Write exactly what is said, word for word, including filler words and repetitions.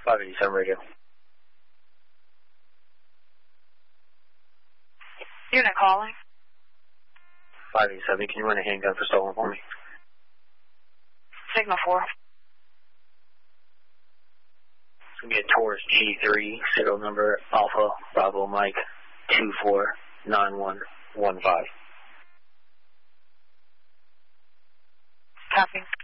five eighty-seven radio. Unit calling. five eighty-seven, can you run a handgun for stolen for me? Signal four. It's going to be a Taurus G three, serial number Alpha Bravo Mike two four nine one one five. Copy.